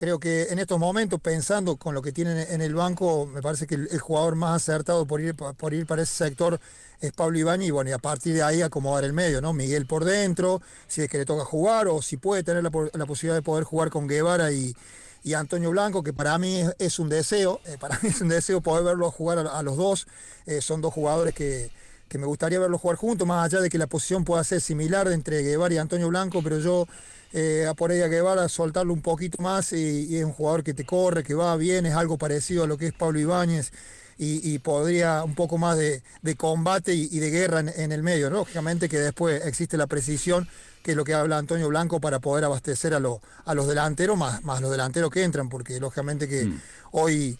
Creo que en estos momentos, pensando con lo que tienen en el banco, me parece que el jugador más acertado por ir para ese sector es Pablo Ibáñez, y bueno, y a partir de ahí acomodar el medio, ¿no? Miguel por dentro, si es que le toca jugar, o si puede tener la posibilidad de poder jugar con Guevara y Antonio Blanco, que para mí es un deseo, poder verlos jugar a los dos. Son dos jugadores que me gustaría verlos jugar juntos, más allá de que la posición pueda ser similar entre Guevara y Antonio Blanco, pero yo por ahí a Guevara soltarlo un poquito más, y es un jugador que te corre, que va bien, es algo parecido a lo que es Pablo Ibáñez, y podría un poco más de combate y de guerra en el medio. Lógicamente que después existe la precisión, que es lo que habla Antonio Blanco, para poder abastecer a los delanteros, más los delanteros que entran, porque lógicamente que hoy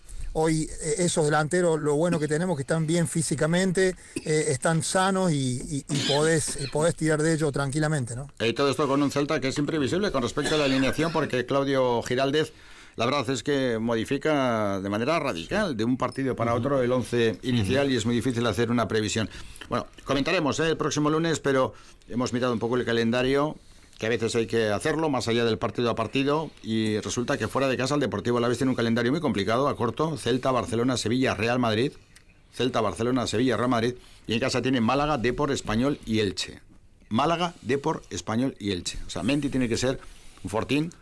esos delanteros, lo bueno que tenemos, que están bien físicamente, están sanos, y podés tirar de ellos tranquilamente, ¿no? Y todo esto con un Celta que es imprevisible con respecto a la alineación, porque Claudio Giraldez, la verdad es que modifica de manera radical de un partido para otro el 11 inicial, y es muy difícil hacer una previsión. Bueno, comentaremos el próximo lunes, pero hemos mirado un poco el calendario, que a veces hay que hacerlo más allá del partido a partido, y resulta que fuera de casa el Deportivo Alavés tiene un calendario muy complicado a corto: Celta, Barcelona, Sevilla, Real Madrid. Celta, Barcelona, Sevilla, Real Madrid. Y en casa tiene Málaga, Depor, Español y Elche. Málaga, Depor, Español y Elche. O sea, Mendy tiene que ser un fortín,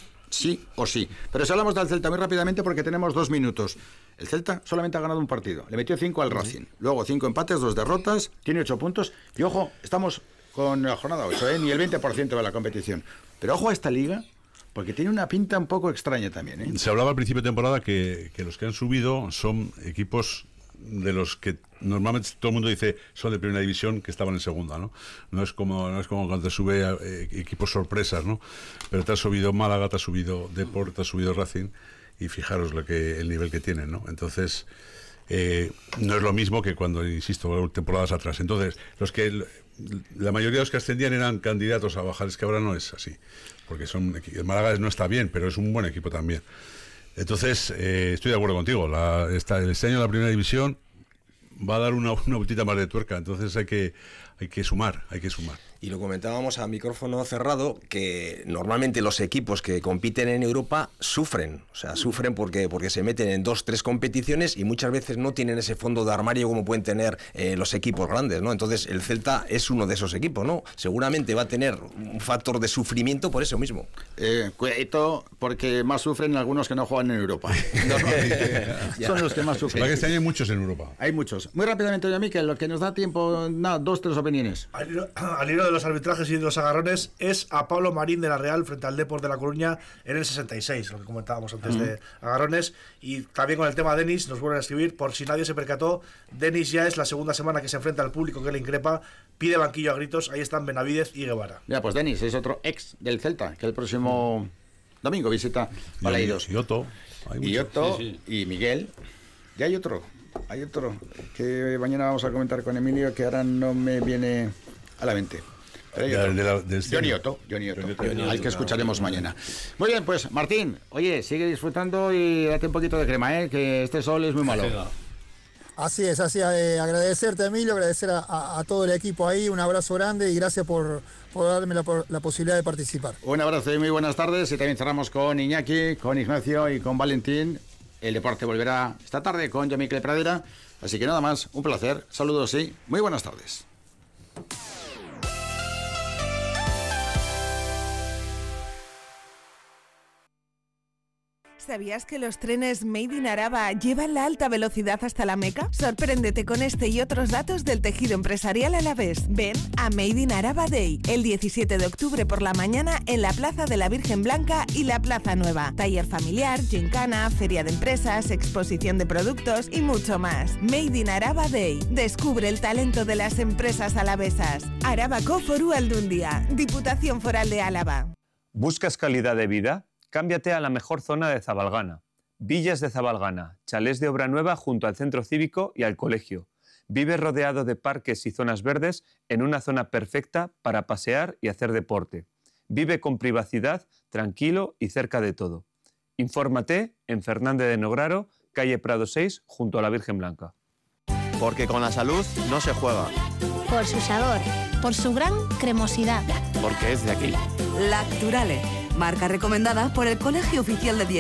sí o sí. Pero si hablamos del Celta muy rápidamente, porque tenemos 2 minutos. El Celta solamente ha ganado un partido, le metió 5 al Racing, luego 5 empates, 2 derrotas, tiene 8 puntos, y ojo, estamos con la jornada 8, ni el 20% de la competición. Pero ojo a esta liga, porque tiene una pinta un poco extraña también, Se hablaba al principio de temporada que los que han subido son equipos de los que normalmente todo el mundo dice son de primera división, que estaban en segunda, ¿no? No es como cuando te sube equipos sorpresas, ¿no? Pero te ha subido Málaga, te ha subido Depor, te ha subido Racing, y fijaros el nivel que tienen, ¿no? Entonces, no es lo mismo que cuando, insisto, temporadas atrás. Entonces, la mayoría de los que ascendían eran candidatos a bajar. Es que ahora no es así, porque el Málaga no está bien, pero es un buen equipo también. Entonces, estoy de acuerdo contigo. Este año la primera división va a dar una vueltita más de tuerca. Entonces hay que sumar. Y lo comentábamos a micrófono cerrado, que normalmente los equipos que compiten en Europa sufren. O sea, sufren porque se meten en 2-3 competiciones, y muchas veces no tienen ese fondo de armario como pueden tener los equipos grandes, ¿no? Entonces el Celta es uno de esos equipos, ¿no? Seguramente va a tener un factor de sufrimiento por eso mismo. Cuidado, porque más sufren algunos que no juegan en Europa. Son los que más sufren. Para que este año hay muchos en Europa. Hay muchos. Muy rápidamente, doña Miquel, lo que nos da tiempo, 2-3 opiniones. Al hilo de los arbitrajes y de los agarrones, es a Pablo Marín de la Real frente al Depor de La Coruña en el 66, lo que comentábamos antes de agarrones. Y también con el tema de Denis, nos vuelven a escribir, por si nadie se percató, Denis ya es la segunda semana que se enfrenta al público que le increpa, pide banquillo a gritos. Ahí están Benavídez y Guevara. Ya, pues Denis es otro ex del Celta, que el próximo domingo visita Balaidos. Y Otto. Y Miguel. Y hay otro que mañana vamos a comentar con Emilio, que ahora no me viene a la mente. Johnny Otto, al que escucharemos mañana. Muy bien, pues Martín, oye, sigue disfrutando y date un poquito de crema, que este sol es muy malo. Así es, agradecerte, Emilio, agradecer a todo el equipo ahí, un abrazo grande, y gracias por darme la posibilidad de participar. Un abrazo y muy buenas tardes, y también cerramos con Iñaki, con Ignacio y con Valentín. El deporte volverá esta tarde con Joan Miquel Pradera, así que nada más, un placer, saludos y muy buenas tardes. ¿Sabías que los trenes Made in Araba llevan la alta velocidad hasta la Meca? Sorpréndete con este y otros datos del tejido empresarial alavés. Ven a Made in Araba Day, el 17 de octubre por la mañana en la Plaza de la Virgen Blanca y la Plaza Nueva. Taller familiar, gincana, feria de empresas, exposición de productos y mucho más. Made in Araba Day. Descubre el talento de las empresas alavesas. Arabako Foru Aldundia, Diputación Foral de Álava. ¿Buscas calidad de vida? Cámbiate a la mejor zona de Zabalgana. Villas de Zabalgana, chalés de obra nueva junto al centro cívico y al colegio. Vive rodeado de parques y zonas verdes en una zona perfecta para pasear y hacer deporte. Vive con privacidad, tranquilo y cerca de todo. Infórmate en Fernández de Nograro, calle Prado 6, junto a la Virgen Blanca. Porque con la salud no se juega. Por su sabor, por su gran cremosidad. Porque es de aquí. Lacturale, marca recomendada por el Colegio Oficial de Dietéticos.